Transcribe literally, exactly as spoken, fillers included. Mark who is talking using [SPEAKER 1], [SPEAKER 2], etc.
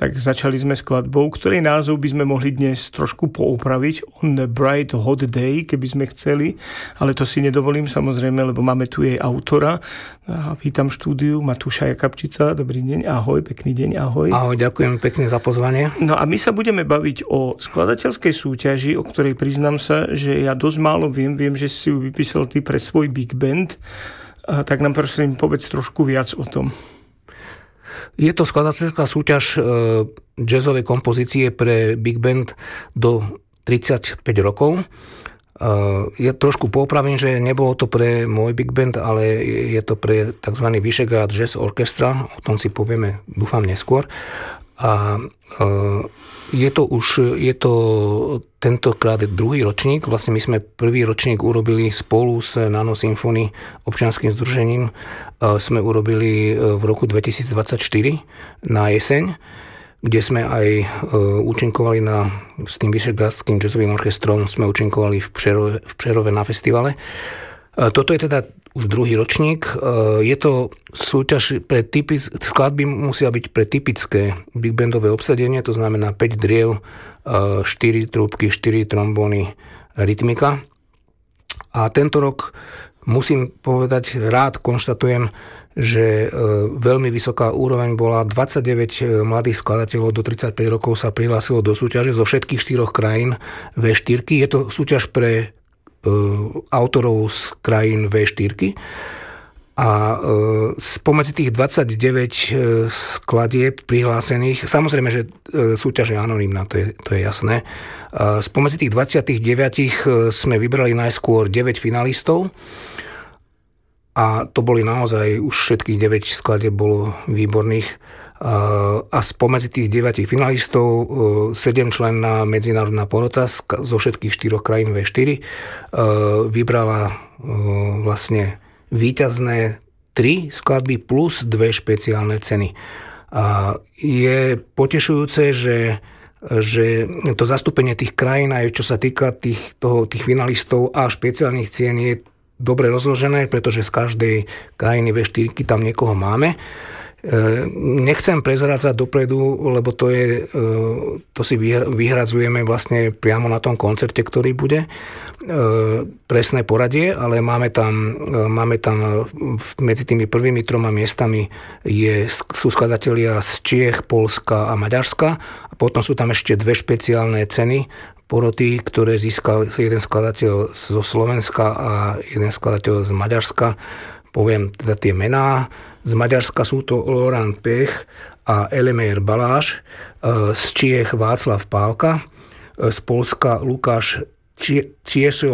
[SPEAKER 1] tak začali sme skladbou, ktorej názov by sme mohli dnes trošku poupraviť, On the Bright Hot Day, keby sme chceli, ale to si nedovolím samozrejme, lebo máme tu jej autora. A vítam štúdiu Matúša Jakabčica. Dobrý deň, ahoj, pekný deň, ahoj.
[SPEAKER 2] Ahoj, ďakujem pekne za pozvanie.
[SPEAKER 1] No a my sa budeme baviť o skladateľskej súťaži, o ktorej priznám sa, že ja dosť málo viem. Viem, že si ju vypísal ty pre svoj big band. A tak nám prosím povedz trošku viac o tom.
[SPEAKER 2] Je to skladateľská súťaž e, jazzovej kompozície pre big band do tridsaťpäť rokov. E, je trošku popravím, že nebolo to pre môj big band, ale je to pre tzv. Vyšegrad Jazz Orchestra. O tom si povieme, dúfam, neskôr. A e, je to už, je to tentokrát druhý ročník. Vlastne my sme prvý ročník urobili spolu s Nano Symphony občianskym združením. Sme urobili v roku dvetisícdvadsaťštyri na jeseň, kde sme aj účinkovali na, s tým Vyšegradským jazzovým orchestrom, sme účinkovali v Přerove, v Přerove na festivale. Toto je teda už druhý ročník. Je to súťaž pre typické, skladby musia byť pre typické big bandové obsadenie, to znamená päť driev, štyri trúbky, štyri trombóny, rytmika. A tento rok musím povedať, rád konštatujem, že veľmi vysoká úroveň bola. dvadsaťdeväť mladých skladateľov do tridsaťpäť rokov sa prihlásilo do súťaže zo všetkých štyroch krajín vé štyri. Je to súťaž pre autorov z krajín vé štyri. A spomedzi tých dvadsaťdeväť skladieb prihlásených, samozrejme, že súťaž je anonymná, to je, to je jasné. Spomedzi tých dvadsaťdeväť sme vybrali najskôr deväť finalistov a to boli naozaj, už všetkých deväť skladieb bolo výborných. A spomedzi tých deväť finalistov sedemčlenná medzinárodná porota zo všetkých štyroch krajín vé štyri vybrala vlastne víťazné tri skladby plus dve špeciálne ceny. A je potešujúce, že, že to zastúpenie tých krajín, aj čo sa týka tých, toho, tých finalistov a špeciálnych cien, je dobre rozložené, pretože z každej krajiny vé štyri tam niekoho máme. Nechcem prezrádzať dopredu, lebo to je, to si vyhradzujeme vlastne priamo na tom koncerte, ktorý bude. Presné poradie, ale máme tam, máme tam medzi tými prvými troma miestami je, sú skladatelia z Čiech, Poľska a Maďarska. A potom sú tam ešte dve špeciálne ceny poroty, ktoré získal jeden skladateľ zo Slovenska a jeden skladateľ z Maďarska. Poviem teda tie mená. Z Maďarska sú to Laurent Pech a Elemér Baláš, z Čiech Václav Pálka, z Poľska Lukáš Ciesio